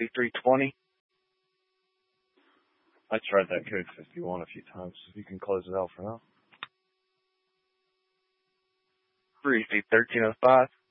C320. I tried that code 51 a few times. If you can close it out for now. 3C1305.